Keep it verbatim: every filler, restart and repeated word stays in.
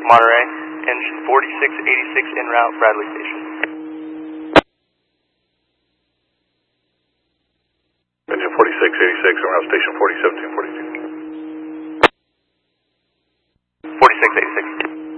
Monterey, engine forty-six eighty-six en route, Bradley Station. Engine forty-six eighty-six en route, station forty seventeen forty-two.